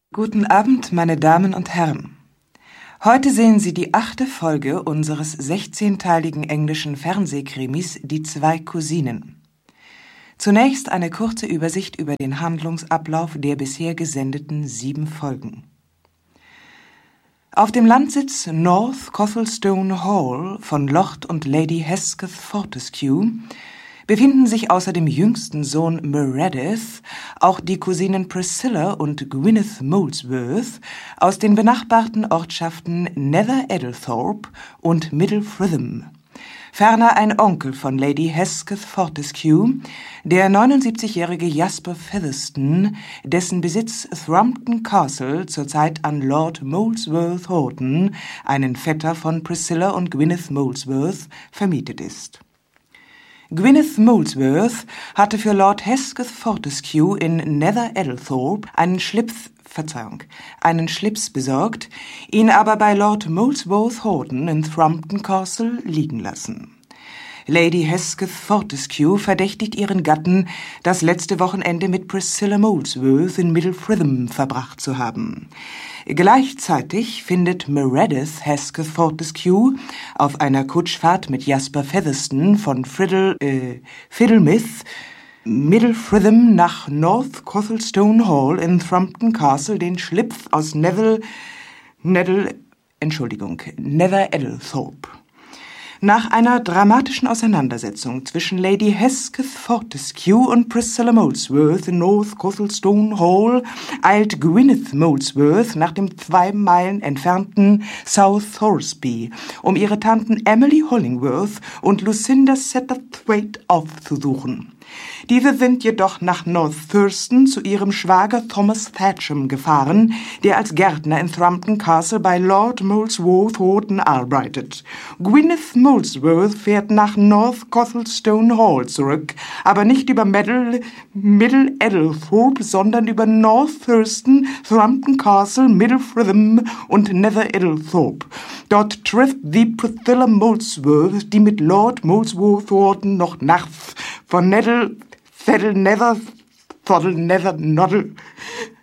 Guten Abend, meine Damen und Herren. Heute sehen Sie die 8. Folge unseres 16-teiligen englischen Fernsehkrimis »Die zwei Cousinen«. Zunächst eine kurze Übersicht über den Handlungsablauf der bisher gesendeten 7 Folgen. Auf dem Landsitz North Cothelstone Hall von Lord und Lady Hesketh Fortescue befinden sich außer dem jüngsten Sohn Meredith auch die Cousinen Priscilla und Gwyneth Molesworth aus den benachbarten Ortschaften Nether Eddlethorpe und Middle Fritham. Ferner ein Onkel von Lady Hesketh Fortescue, der 79-jährige Jasper Featherstone, dessen Besitz Thrumpton Castle zurzeit an Lord Molesworth Horton, einen Vetter von Priscilla und Gwyneth Molesworth, vermietet ist. Gwyneth Molesworth hatte für Lord Hesketh Fortescue in Nether Eddlethorpe einen Schlips besorgt, ihn aber bei Lord Molesworth Horton in Thrumpton Castle liegen lassen. Lady Hesketh Fortescue verdächtigt ihren Gatten, das letzte Wochenende mit Priscilla Molesworth in Middle Fritham verbracht zu haben. Gleichzeitig findet Meredith Hesketh Fortescue auf einer Kutschfahrt mit Jasper Featherstone von Fiddlemouth, Middle Fritham nach North Cothelstone Hall in Thrumpton Castle den Schlipf aus Nether Eddlethorpe. Nach einer dramatischen Auseinandersetzung zwischen Lady Hesketh Fortescue und Priscilla Molesworth in North Cothelstone Hall eilt Gwyneth Molesworth nach dem 2 Meilen entfernten South Thoresby, um ihre Tanten Emily Hollingworth und Lucinda Satterthwaite aufzusuchen. Diese sind jedoch nach North Thurston zu ihrem Schwager Thomas Thatcham gefahren, der als Gärtner in Thrumpton Castle bei Lord Molesworth Horton arbeitet. Gwyneth Molesworth fährt nach North Cothelstone Hall zurück, aber nicht über Middle Eddlethorpe, sondern über North Thurston, Thrumpton Castle, Middle Fritham und Nether Eddlethorpe. Dort trifft sie Priscilla Molesworth, die mit Lord Molesworth Horton noch nachts von